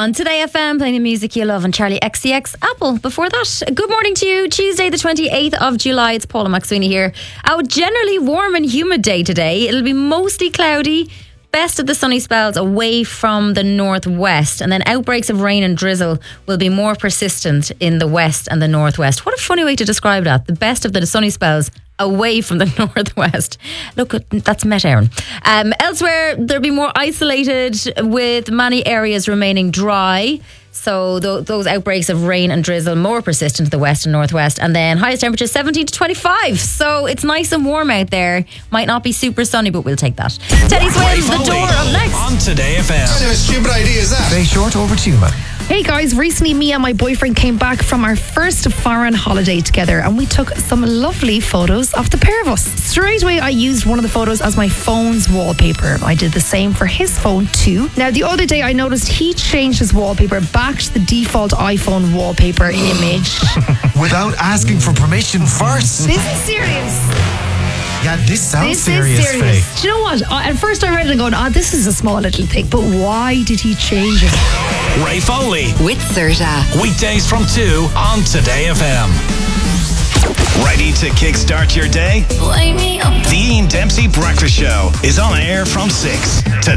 on Today FM, playing the music you love, and Charlie XCX Apple. Before that, good morning to you. Tuesday the 28th of July. It's Paula McSweeney here. A generally warm and humid day today. It'll be mostly cloudy. Best of the sunny spells away from the northwest, and then outbreaks of rain and drizzle will be more persistent in the west and the northwest. What a funny way to describe that. The best of the sunny spells away from the northwest. Look, that's Met Éireann. Elsewhere, there'll be more isolated, with many areas remaining dry. So those outbreaks of rain and drizzle more persistent to the west and northwest. And then highest temperature 17 to 25. So it's nice and warm out there. Might not be super sunny, but we'll take that. Teddy Swims, The Door, up next. On Today FM. What kind of a stupid idea is that? Stay short, over to you, man. Hey guys, recently me and my boyfriend came back from our first foreign holiday together, and we took some lovely photos of the pair of us. Straight away I used one of the photos as my phone's wallpaper. I did the same for his phone too. Now the other day I noticed he changed his wallpaper back to the default iPhone wallpaper image. Without asking for permission first. This is serious. Yeah, this sounds This serious, is serious. Faye. Do you know what? At first I read it and going, this is a small little thing, but why did he change it? Ray Foley. With Serta. Weekdays from 2 on Today FM. Ready to kickstart your day? Wake me up. The Ian Dempsey Breakfast Show is on air from 6 to